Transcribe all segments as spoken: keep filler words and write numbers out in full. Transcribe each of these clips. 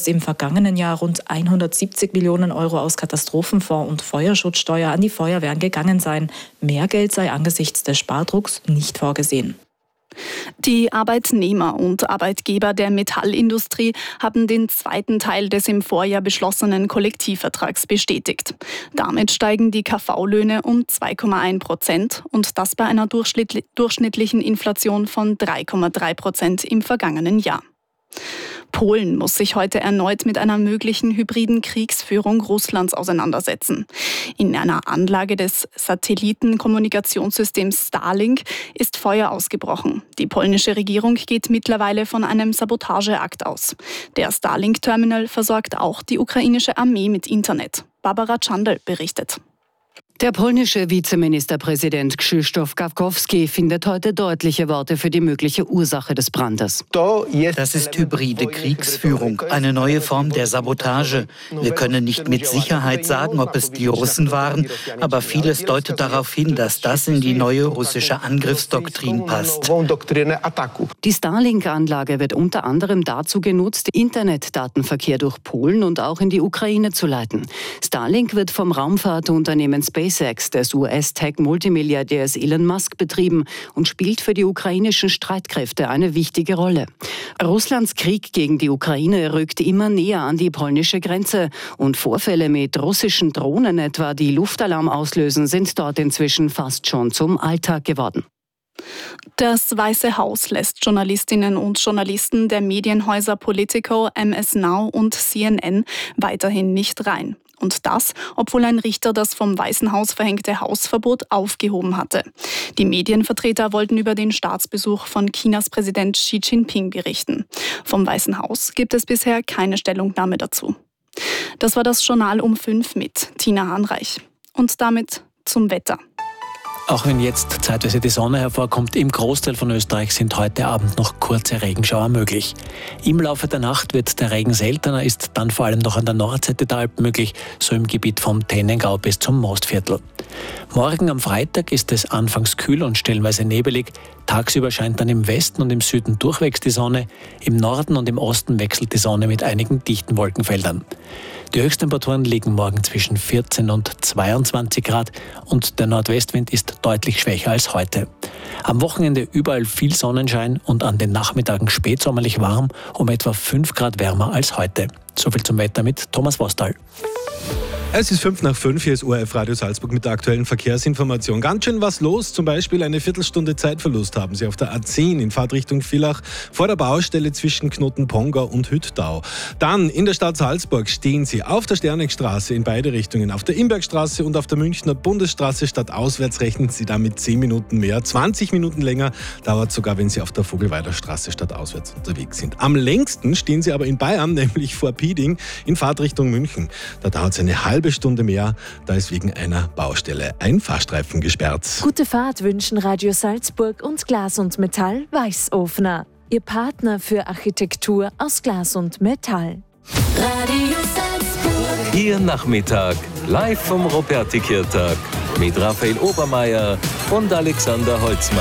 dass im vergangenen Jahr rund hundertsiebzig Millionen Euro aus Katastrophenfonds und Feuerschutzsteuer an die Feuerwehren gegangen seien. Mehr Geld sei angesichts des Spardrucks nicht vorgesehen. Die Arbeitnehmer und Arbeitgeber der Metallindustrie haben den zweiten Teil des im Vorjahr beschlossenen Kollektivvertrags bestätigt. Damit steigen die K V-Löhne um zwei Komma eins Prozent und das bei einer durchschnittlichen Inflation von drei Komma drei Prozent im vergangenen Jahr. Polen muss sich heute erneut mit einer möglichen hybriden Kriegsführung Russlands auseinandersetzen. In einer Anlage des Satellitenkommunikationssystems Starlink ist Feuer ausgebrochen. Die polnische Regierung geht mittlerweile von einem Sabotageakt aus. Der Starlink-Terminal versorgt auch die ukrainische Armee mit Internet. Barbara Czandel berichtet. Der polnische Vizeministerpräsident Krzysztof Gawkowski findet heute deutliche Worte für die mögliche Ursache des Brandes. Das ist hybride Kriegsführung, eine neue Form der Sabotage. Wir können nicht mit Sicherheit sagen, ob es die Russen waren, aber vieles deutet darauf hin, dass das in die neue russische Angriffsdoktrin passt. Die Starlink-Anlage wird unter anderem dazu genutzt, Internetdatenverkehr durch Polen und auch in die Ukraine zu leiten. Starlink wird vom Raumfahrtunternehmen SpaceX des U S-Tech-Multimilliardärs Elon Musk betrieben und spielt für die ukrainischen Streitkräfte eine wichtige Rolle. Russlands Krieg gegen die Ukraine rückt immer näher an die polnische Grenze und Vorfälle mit russischen Drohnen etwa, die Luftalarm auslösen, sind dort inzwischen fast schon zum Alltag geworden. Das Weiße Haus lässt Journalistinnen und Journalisten der Medienhäuser Politico, M S Now und C N N weiterhin nicht rein. Und das, obwohl ein Richter das vom Weißen Haus verhängte Hausverbot aufgehoben hatte. Die Medienvertreter wollten über den Staatsbesuch von Chinas Präsident Xi Jinping berichten. Vom Weißen Haus gibt es bisher keine Stellungnahme dazu. Das war das Journal um fünf mit Tina Hahnreich. Und damit zum Wetter. Auch wenn jetzt zeitweise die Sonne hervorkommt, im Großteil von Österreich sind heute Abend noch kurze Regenschauer möglich. Im Laufe der Nacht wird der Regen seltener, ist dann vor allem noch an der Nordseite der Alpen möglich, so im Gebiet vom Tennengau bis zum Mostviertel. Morgen am Freitag ist es anfangs kühl und stellenweise nebelig. Tagsüber scheint dann im Westen und im Süden durchwegs die Sonne. Im Norden und im Osten wechselt die Sonne mit einigen dichten Wolkenfeldern. Die Höchsttemperaturen liegen morgen zwischen vierzehn und zweiundzwanzig Grad und der Nordwestwind ist deutlich schwächer als heute. Am Wochenende überall viel Sonnenschein und an den Nachmittagen spätsommerlich warm, um etwa fünf Grad wärmer als heute. Soviel zum Wetter mit Thomas Wostal. Es ist fünf nach fünf, hier ist O R F Radio Salzburg mit der aktuellen Verkehrsinformation. Ganz schön was los, zum Beispiel eine Viertelstunde Zeitverlust haben Sie auf der A zehn in Fahrtrichtung Villach vor der Baustelle zwischen Knoten-Pongau und Hüttau. Dann in der Stadt Salzburg stehen Sie auf der Sternegstraße in beide Richtungen, auf der Imbergstraße und auf der Münchner Bundesstraße stadtauswärts rechnen Sie damit zehn Minuten mehr. zwanzig Minuten länger dauert sogar, wenn Sie auf der Vogelweider Straße stadtauswärts unterwegs sind. Am längsten stehen Sie aber in Bayern, nämlich vor Pieding in Fahrtrichtung München. Da dauert es eine halbe Stunde mehr, da ist wegen einer Baustelle ein Fahrstreifen gesperrt. Gute Fahrt wünschen Radio Salzburg und Glas und Metall Weißofner. Ihr Partner für Architektur aus Glas und Metall. Radio Salzburg. Ihr Nachmittag live vom Roberti-Kirtag mit Raphael Obermeier und Alexander Holzmann.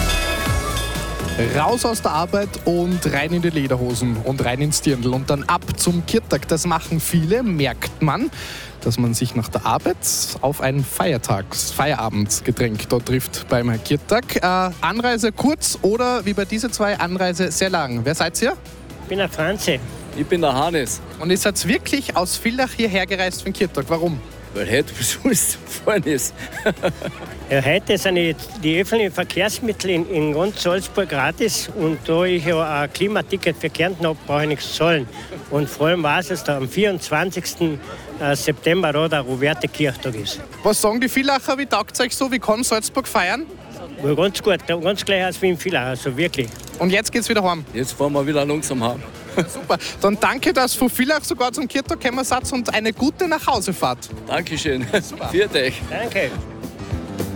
Raus aus der Arbeit und rein in die Lederhosen und rein ins Dirndl und dann ab zum Kirtag. Das machen viele, merkt man, dass man sich nach der Arbeit auf ein Feiertags-, Feierabendgetränk dort trifft beim Kirtag. Äh, Anreise kurz oder wie bei diesen zwei Anreise sehr lang. Wer seid ihr? Ich bin der Franzi. Ich bin der Hannes. Und ihr seid wirklich aus Villach hierher gereist für den Kirtag. Warum? Weil heute Besuch gefahren ist. Ja, heute sind die, die öffentlichen Verkehrsmittel in, in ganz Salzburg gratis und da ich ja ein Klimaticket für Kärnten habe, brauche ich nichts zahlen. Und vor allem weiß es, da am vierundzwanzigsten September da der Roberti-Kirchtag ist. Was sagen die Villacher, wie taugt es euch so, wie kann Salzburg feiern? Ja, ganz gut, ganz gleich als wie in Villach, also wirklich. Und jetzt geht's wieder heim? Jetzt fahren wir wieder langsam heim. Super, dann danke, dass von Villach sogar zum Kirchtag gekommen seid und eine gute Nachhausefahrt. Dankeschön, super. Viert euch. Danke.